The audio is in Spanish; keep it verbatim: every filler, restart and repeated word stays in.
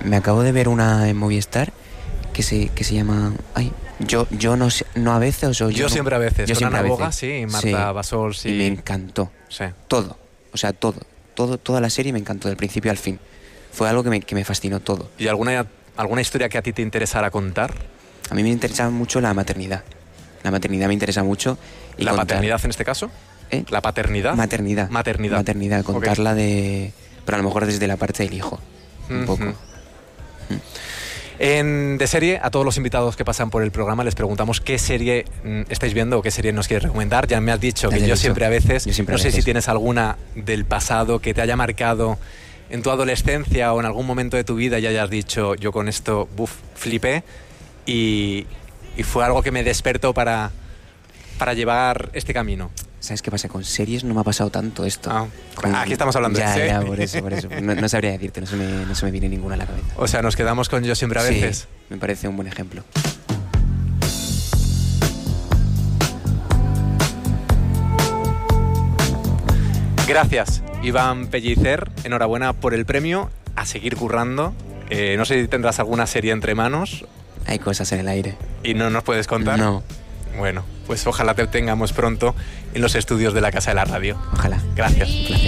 me acabo de ver una en Movistar que se, que se llama... Ay, yo, yo no sé, no a veces o yo... Yo no, siempre a veces, yo con siempre Ana a Boga, veces. sí, y Marta Sí. Basol, sí. Y me encantó. Sí. Todo, o sea, todo, todo, toda la serie me encantó, del principio al fin. Fue algo que me, que me fascinó todo. ¿Y alguna, alguna historia que a ti te interesara contar? A mí me interesa mucho la maternidad. La maternidad me interesa mucho. Y ¿La contar- paternidad en este caso? ¿Eh? ¿La paternidad? Maternidad. Maternidad. Maternidad, contarla Ok. de... Pero a lo mejor desde la parte del hijo, un Ujú. poco. En De Serie, a todos los invitados que pasan por el programa les preguntamos qué serie mm, estáis viendo o qué serie nos quieres recomendar. Ya me has dicho Ya que te he yo dicho. siempre a veces, Yo siempre no a sé si veces. tienes alguna del pasado que te haya marcado en tu adolescencia o en algún momento de tu vida y hayas dicho, yo con esto, buf, flipé y, y fue algo que me despertó para, para llevar este camino. ¿Sabes qué pasa? Con series no me ha pasado tanto esto. Ah, Con- aquí estamos hablando de ya, series. Ya, por eso, por eso. No, no sabría decirte, no se, me, no se me viene ninguna a la cabeza. O sea, nos quedamos con Yo siempre a Sí, veces. me parece un buen ejemplo. Gracias, Iván Pellicer. Enhorabuena por el premio. A seguir currando. Eh, no sé si tendrás alguna serie entre manos Hay cosas en el aire. y no nos puedes contar. No, Bueno, pues ojalá te tengamos pronto en los estudios de la Casa de la Radio. ojalá. Gracias. Un placer.